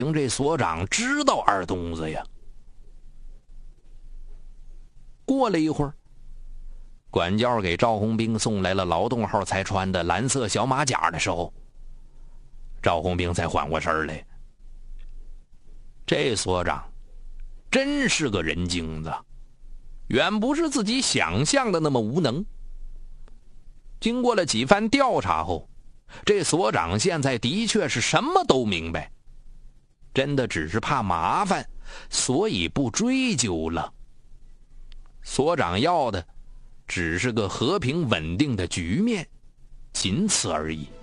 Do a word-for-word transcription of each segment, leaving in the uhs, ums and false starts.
这所长知道二东子呀。过了一会儿，管教给赵红兵送来了劳动号才穿的蓝色小马甲的时候，赵红兵才缓过神来。这所长真是个人精子，远不是自己想象的那么无能。经过了几番调查后，这所长现在的确是什么都明白，真的只是怕麻烦，所以不追究了。所长要的只是个和平稳定的局面，仅此而已。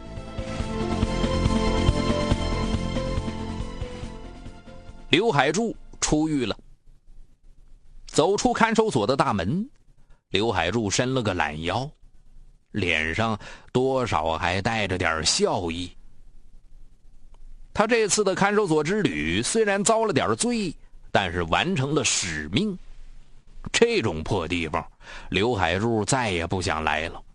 刘海柱出狱了，走出看守所的大门，刘海柱伸了个懒腰，脸上多少还带着点笑意。他这次的看守所之旅虽然遭了点罪，但是完成了使命。这种破地方，刘海柱再也不想来了。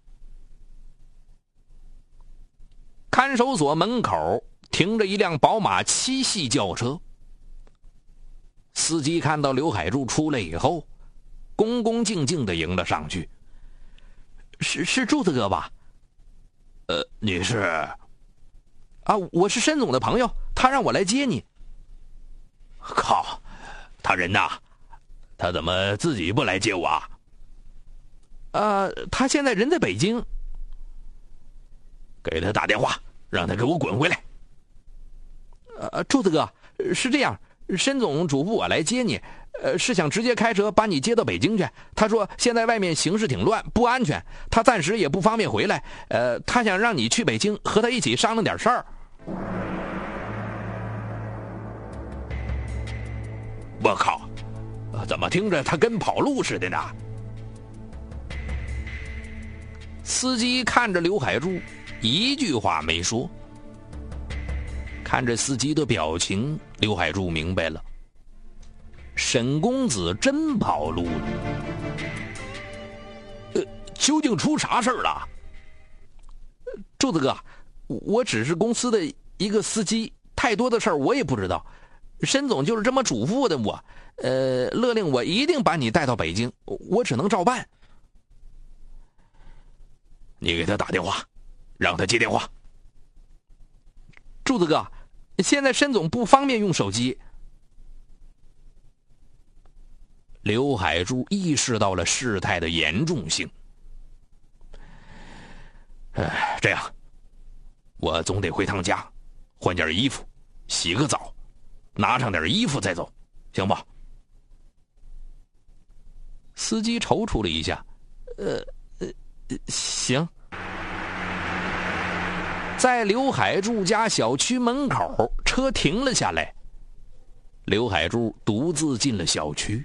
看守所门口停着一辆宝马七系轿车，司机看到刘海柱出来以后，恭恭敬敬地迎了上去。是是柱子哥吧？呃，你是？啊，我是申总的朋友，他让我来接你。靠，他人呐？他怎么自己不来接我啊？呃，他现在人在北京。给他打电话，让他给我滚回来。呃，柱子哥，是这样，申总嘱咐我来接你，呃，是想直接开车把你接到北京去。他说现在外面形势挺乱，不安全，他暂时也不方便回来。呃，他想让你去北京和他一起商量点事儿。我靠！怎么听着他跟跑路似的呢？司机看着刘海柱，一句话没说。看着司机的表情，刘海柱明白了，沈公子真跑路了。呃，究竟出啥事儿了？柱子哥，我只是公司的一个司机，太多的事儿我也不知道。申总就是这么嘱咐的我，呃，勒令我一定把你带到北京，我只能照办。你给他打电话，让他接电话。柱子哥，现在申总不方便用手机。刘海柱意识到了事态的严重性。哎，这样，我总得回趟家，换件衣服，洗个澡。拿上点衣服再走，行吧？司机踌躇了一下，呃呃，行。在刘海柱家小区门口，车停了下来。刘海柱独自进了小区。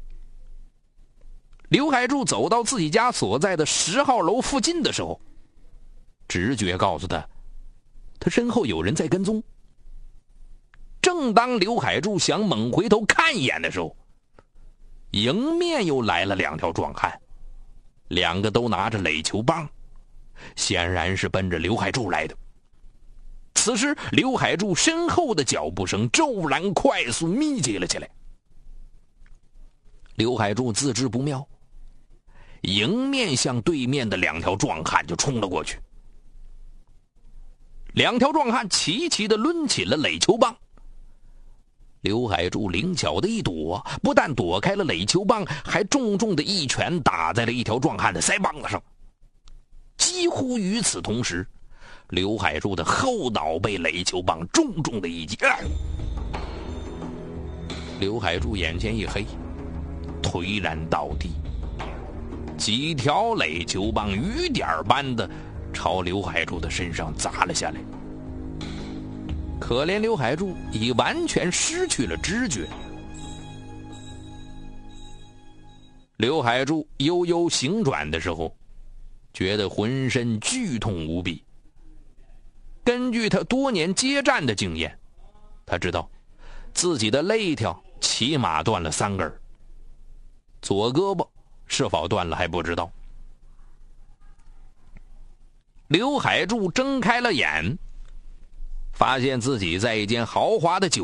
刘海柱走到自己家所在的十号楼附近的时候，直觉告诉他，他身后有人在跟踪。正当刘海柱想猛回头看一眼的时候，迎面又来了两条壮汉，两个都拿着垒球棒，显然是奔着刘海柱来的。此时刘海柱身后的脚步声骤然快速密集了起来。刘海柱自知不妙，迎面向对面的两条壮汉就冲了过去。两条壮汉齐齐地抡起了垒球棒，刘海柱灵巧的一躲，不但躲开了垒球棒，还重重的一拳打在了一条壮汉的腮帮子上。几乎与此同时，刘海柱的后脑被垒球棒重重的一击，啊、刘海柱眼前一黑，颓然倒地。几条垒球棒雨点般的朝刘海柱的身上砸了下来。可怜刘海柱已完全失去了知觉。刘海柱悠悠行转的时候，觉得浑身剧痛无比。根据他多年接战的经验，他知道自己的肋条起码断了三根，左胳膊是否断了还不知道。刘海柱睁开了眼， 发现自己在一间豪华的酒